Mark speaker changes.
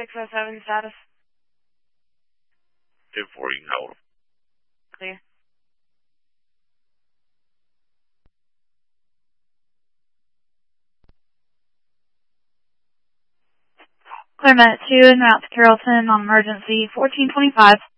Speaker 1: 607 status.
Speaker 2: 2-4, you can hold them.
Speaker 1: Clear.
Speaker 3: Clearment 2 en route to Carrollton on emergency 1425.